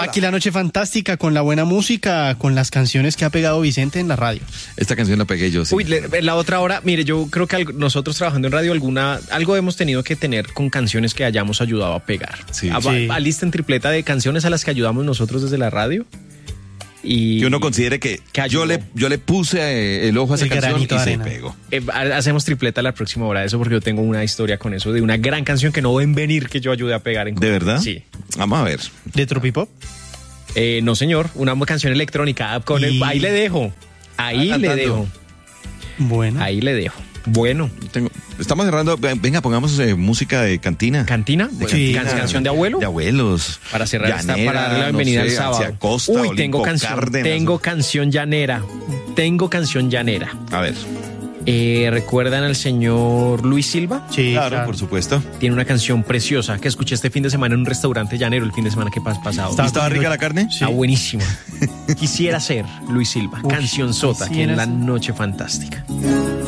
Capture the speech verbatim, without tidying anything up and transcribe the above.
Aquí la noche fantástica, con la buena música, con las canciones que ha pegado Vicente en la radio. Esta canción la pegué yo, sí. Uy, le- la otra hora, mire, yo creo que al- nosotros trabajando en radio, alguna algo hemos tenido que tener con canciones que hayamos ayudado a pegar. Sí. A- Sí. Alisten tripleta de canciones a las que ayudamos nosotros desde la radio. Y Que uno considere que, que ayudó. yo le yo le puse eh, el ojo a esa El canción y granito de se arena. pegó. Eh, ha- hacemos tripleta la próxima hora de eso, porque yo tengo una historia con eso de una gran canción que no ven venir que yo ayude a pegar en ¿De verdad? Sí. Vamos a ver. ¿De Tropipop? Eh, no, señor, una canción electrónica. Con el- Y- ahí le dejo. Ahí Ah, le cantando. dejo. Bueno. Ahí le dejo. Bueno, Tengo, estamos cerrando. Venga, pongamos eh, música de cantina. cantina, De Bueno, cantina. can- canción de abuelo. De abuelos. Para cerrar esta, Llanera, para darle la bienvenida no sé, al sábado. hacia Costa, Uy, Olimpo tengo canción, Cárdenas. tengo canción llanera. Tengo canción llanera. A ver. Eh, ¿Recuerdan al señor Luis Silva? Sí, claro, claro. por supuesto. Tiene una canción preciosa que escuché este fin de semana en un restaurante llanero, el fin de semana que pas- pasado. ¿Y estaba rica la carne? Está buenísima. Quisiera ser Luis Silva. Uy, Canción sota aquí quisiera en la ser. noche fantástica.